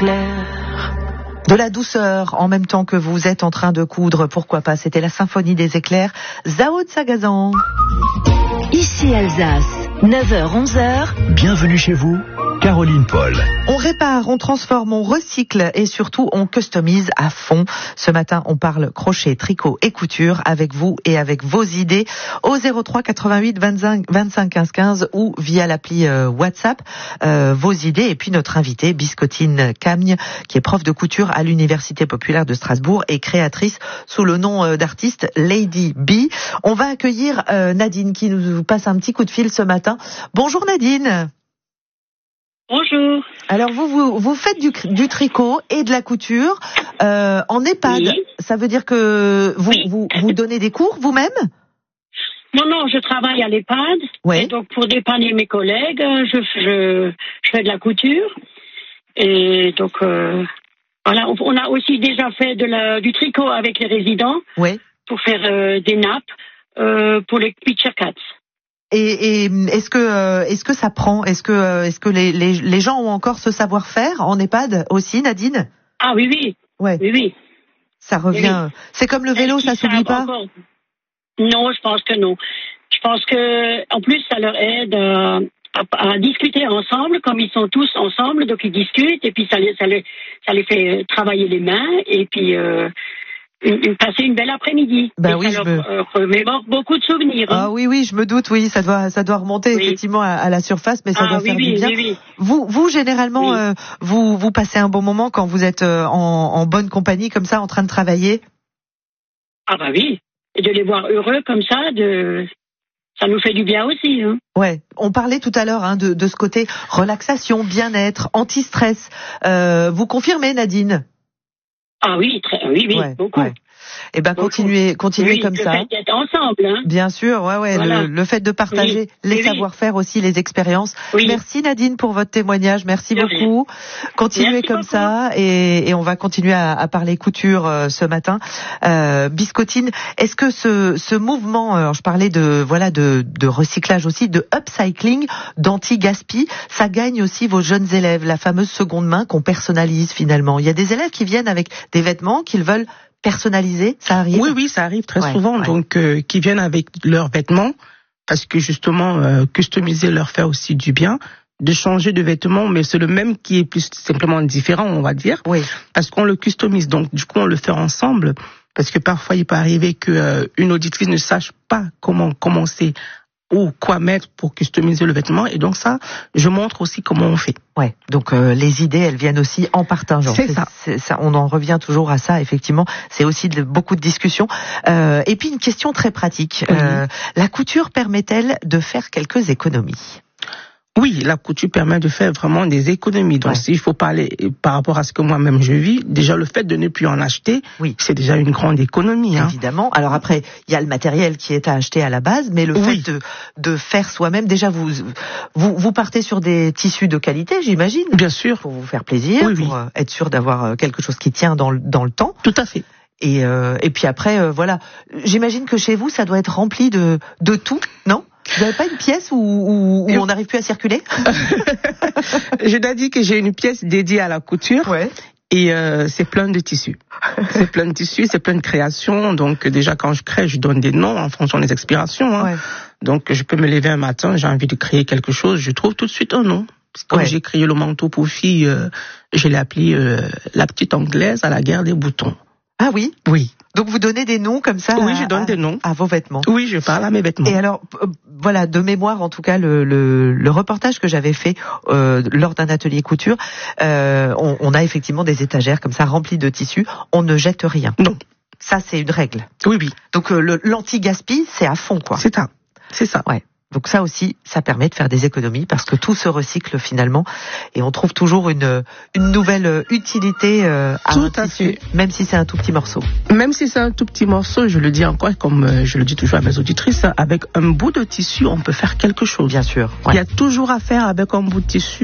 éclairs. De la douceur en même temps que vous êtes en train de coudre, pourquoi pas, c'était la symphonie des éclairs, Zao de Sagazan. Ici Alsace, 9h-11h. Bienvenue chez vous, Caroline Paul. On répare, on transforme, on recycle et surtout on customise à fond. Ce matin, on parle crochet, tricot et couture avec vous et avec vos idées au 03 88 25 15 15 ou via l'appli WhatsApp. Vos idées et puis notre invitée Biscottine Cagne qui est prof de couture à l'Université populaire de Strasbourg et créatrice sous le nom d'artiste Lady B. On va accueillir Nadine qui nous passe un petit coup de fil ce matin. Bonjour Nadine. Bonjour. Alors vous faites du tricot et de la couture en EHPAD. Oui. Ça veut dire que vous donnez des cours vous-même? Non, je travaille à l'EHPAD. Ouais. Et donc pour dépanner mes collègues, je fais de la couture. Et donc voilà, on a aussi déjà fait du tricot avec les résidents. Ouais. Pour faire des nappes pour les Pitcher Cats. Et est-ce que ça prend? Est-ce que les gens ont encore ce savoir-faire en EHPAD aussi, Nadine? Ah oui. Ouais. Oui. Ça revient. Oui. C'est comme le vélo, ça s'oublie pas? Encore... Non, je pense que non. Je pense que en plus ça leur aide à discuter ensemble, comme ils sont tous ensemble, donc ils discutent et puis ça les fait travailler les mains et puis passer une belle après-midi. Bah et oui, ça leur remémore beaucoup de souvenirs. Ah oui, je me doute, oui, ça doit remonter effectivement à la surface, mais ça doit faire du bien. Oui. Vous généralement, vous passez un bon moment quand vous êtes en bonne compagnie comme ça, en train de travailler? Ah bah oui, et de les voir heureux comme ça, ça nous fait du bien aussi. Hein. Ouais, on parlait tout à l'heure de ce côté relaxation, bien-être, anti-stress. Vous confirmez, Nadine? Ah oui, oui, ouais, beaucoup. Ouais. Eh ben continuez comme ça. Le fait d'être ensemble, hein. Bien sûr, ouais. Voilà. Le fait de partager les savoir-faire aussi, les expériences. Oui. Merci Nadine pour votre témoignage, merci beaucoup. Continuez comme ça et on va continuer à parler couture ce matin. Biscottine, est-ce que ce mouvement, alors je parlais de recyclage aussi, de upcycling, d'anti-gaspi, ça gagne aussi vos jeunes élèves, la fameuse seconde main qu'on personnalise finalement. Il y a des élèves qui viennent avec des vêtements qu'ils veulent personnalisé, ça arrive? Oui, ça arrive très souvent, donc qui viennent avec leurs vêtements, parce que justement, customiser leur fait aussi du bien, de changer de vêtements, mais c'est le même qui est plus simplement différent, on va dire, parce qu'on le customise, donc du coup on le fait ensemble, parce que parfois il peut arriver que une auditrice ne sache pas comment commencer ou quoi mettre pour customiser le vêtement, et donc ça, je montre aussi comment on fait. Ouais, donc les idées, elles viennent aussi en partageant. C'est ça. On en revient toujours à ça, effectivement. C'est aussi beaucoup de discussions. Et puis une question très pratique. La couture permet-elle de faire quelques économies? Oui, la couture permet de faire vraiment des économies. Donc, s'il faut parler par rapport à ce que moi-même je vis, déjà le fait de ne plus en acheter, c'est déjà une grande économie. Hein. Évidemment. Alors après, il y a le matériel qui est à acheter à la base, mais le fait de faire soi-même, déjà vous partez sur des tissus de qualité, j'imagine. Bien sûr. Pour vous faire plaisir, pour être sûr d'avoir quelque chose qui tient dans le temps. Tout à fait. Et puis après, voilà. J'imagine que chez vous, ça doit être rempli de tout, non? Vous n'avez pas une pièce où on n'arrive plus à circuler? Je dois dire que j'ai une pièce dédiée à la couture. Ouais. Et c'est plein de tissus. C'est plein de tissus, c'est plein de créations. Donc déjà quand je crée, je donne des noms en fonction des inspirations. Hein. Ouais. Donc je peux me lever un matin, j'ai envie de créer quelque chose, je trouve tout de suite un nom. Comme j'ai créé le manteau pour fille, je l'ai appelé la petite anglaise à la guerre des boutons. Ah oui? Oui. Donc vous donnez des noms comme ça? Oui, je donne des noms à vos vêtements. Oui, je parle à mes vêtements. Et alors, voilà, de mémoire en tout cas, le reportage que j'avais fait lors d'un atelier couture, on a effectivement des étagères comme ça remplies de tissus. On ne jette rien. Non. Ça, c'est une règle. Oui. Donc l'anti-gaspi, c'est à fond, quoi. C'est ça. Ouais. Donc ça aussi, ça permet de faire des économies parce que tout se recycle finalement et on trouve toujours une nouvelle utilité à un tissu, même si c'est un tout petit morceau. Même si c'est un tout petit morceau, je le dis encore, comme je le dis toujours à mes auditrices, avec un bout de tissu, on peut faire quelque chose. Bien sûr. Il y a toujours à faire avec un bout de tissu.